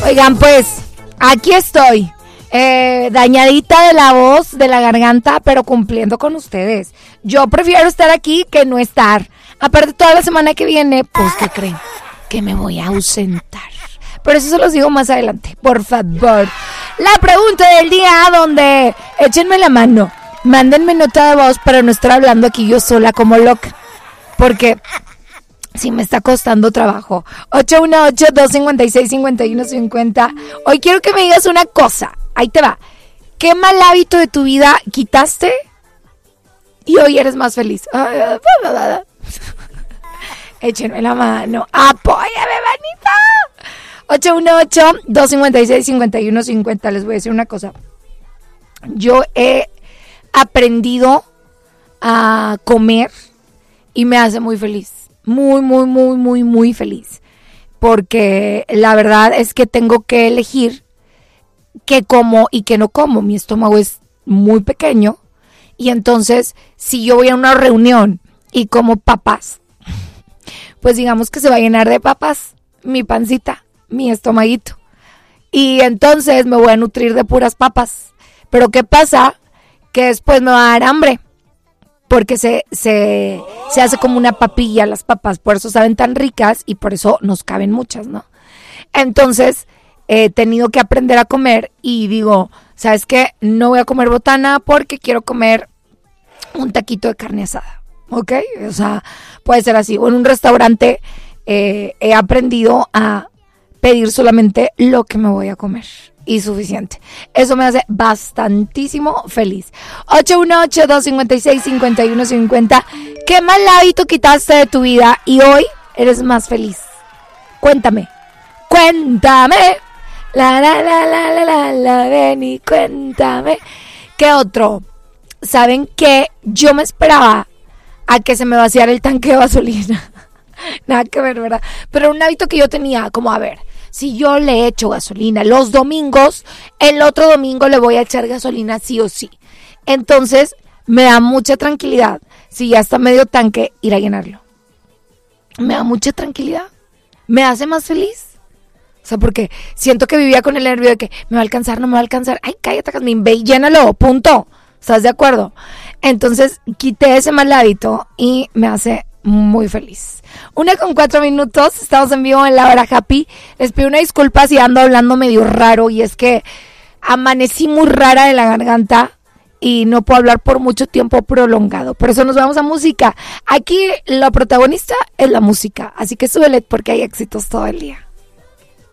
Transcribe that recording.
Oigan, pues, aquí estoy. Dañadita de la voz, de la garganta, pero cumpliendo con ustedes. Yo prefiero estar aquí que no estar. Aparte, toda la semana que viene, pues, ¿qué creen? Que me voy a ausentar. Pero eso se los digo más adelante, por favor. La pregunta del día, donde échenme la mano, mándenme nota de voz para no estar hablando aquí yo sola como loca, porque sí me está costando trabajo. 818-256-5150. Hoy quiero que me digas una cosa. Ahí te va. ¿Qué mal hábito de tu vida quitaste y hoy eres más feliz? Échenme la mano. Apóyame, manita. 818-256-5150. Les voy a decir una cosa. Yo he aprendido a comer y me hace muy feliz. Muy feliz. Porque la verdad es que tengo que elegir qué como y qué no como. Mi estómago es muy pequeño. Y entonces, si yo voy a una reunión y como papas, pues digamos que se va a llenar de papas mi pancita, mi estomaguito. Y entonces me voy a nutrir de puras papas. Pero ¿qué pasa? Que después me va a dar hambre. Porque se hace como una papilla las papas. Por eso saben tan ricas y por eso nos caben muchas, ¿no? Entonces, he tenido que aprender a comer y digo, ¿sabes qué? No voy a comer botana porque quiero comer un taquito de carne asada. ¿Ok? O sea, puede ser así. O en un restaurante he aprendido a pedir solamente lo que me voy a comer. Y suficiente. Eso me hace bastantísimo feliz. 818-256-5150. ¿Qué mal hábito quitaste de tu vida y hoy eres más feliz? Cuéntame. Ven y cuéntame. ¿Qué otro? ¿Saben qué? Yo me esperaba a que se me vaciara el tanque de gasolina. Nada que ver, ¿verdad? Pero un hábito que yo tenía, como a ver, si yo le echo gasolina los domingos, el otro domingo le voy a echar gasolina sí o sí. Entonces, me da mucha tranquilidad, si ya está medio tanque, ir a llenarlo. Me da mucha tranquilidad. Me hace más feliz. O sea, porque siento que vivía con el nervio de que me va a alcanzar, no me va a alcanzar. Ay, cállate, Jazmín, ve y llénalo, punto. ¿Estás de acuerdo? Entonces, quité ese mal hábito y me hace muy feliz. 1:04, estamos en vivo en La Hora Happy. Les pido una disculpa si ando hablando medio raro y es que amanecí muy rara de la garganta y no puedo hablar por mucho tiempo prolongado. Por eso nos vamos a música. Aquí la protagonista es la música, así que súbele porque hay éxitos todo el día.